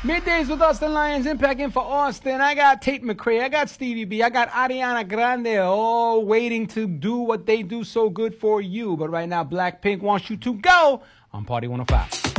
Middays with Austin Lyons, Impact in for Austin. I got Tate McRae, I got Stevie B, I got Ariana Grande, all waiting to do what they do so good for you. But right now, Blackpink wants you to go on Party 105.